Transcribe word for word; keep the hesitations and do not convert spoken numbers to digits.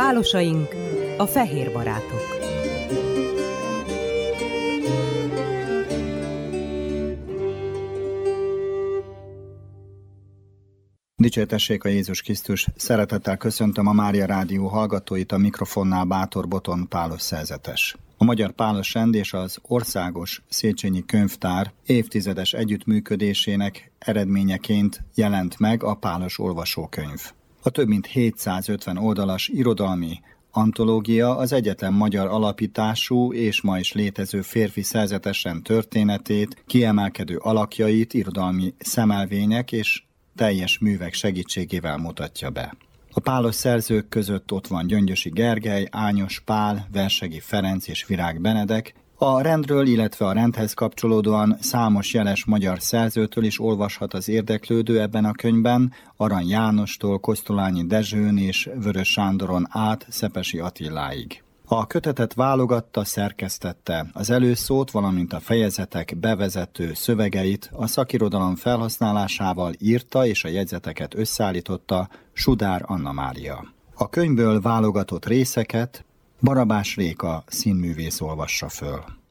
Pálosaink, a fehér barátok. Dicsértessék a Jézus Krisztus! Szeretettel köszöntöm a Mária Rádió hallgatóit, a mikrofonnál Bátor Boton Pálos szerzetes. A Magyar Pálos Rend és az Országos Széchenyi Könyvtár évtizedes együttműködésének eredményeként jelent meg a Pálos olvasókönyv. A több mint hétszázötven oldalas irodalmi antológia az egyetlen magyar alapítású és ma is létező férfi szerzetesen történetét, kiemelkedő alakjait irodalmi szemelvények és teljes művek segítségével mutatja be. A pálos szerzők között ott van Gyöngyösi Gergely, Ányos Pál, Versegi Ferenc és Virág Benedek. A rendről, illetve a rendhez kapcsolódóan számos jeles magyar szerzőtől is olvashat az érdeklődő ebben a könyvben, Arany Jánostól Kosztolányi Dezsőn és Vörös Sándoron át Szepesi Attiláig. A kötetet válogatta, szerkesztette, az előszót, valamint a fejezetek bevezető szövegeit a szakirodalom felhasználásával írta és a jegyzeteket összeállította Sudár Anna Mária. A könyvből válogatott részeket Barabás Réka színművész olvassa föl.